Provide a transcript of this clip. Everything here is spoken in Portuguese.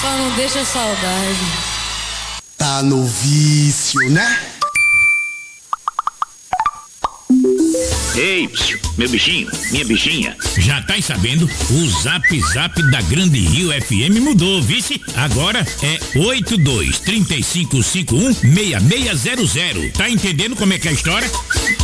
Só não deixa saudade. Tá no vício, né? Ei, meu bichinho, minha bichinha. Já tá sabendo? O Zap Zap da Grande Rio FM mudou, vice? Agora é 82-3551-6600. Tá entendendo como é que é a história?